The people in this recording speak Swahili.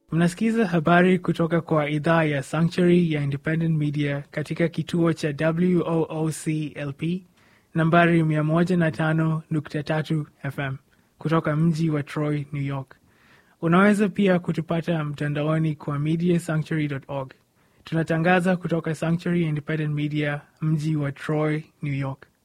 Mnasikiza habari kutoka kwa idhaa ya Sanctuary ya Independent Media katika kituo cha WOOCLP nambari 105.3 FM kutoka mji wa Troy, New York. Unaweza pia kutupata mtandaoni kwa mediasanctuary.org. Tunatangaza kutoka Sanctuary Independent Media, mji wa Troy, New York.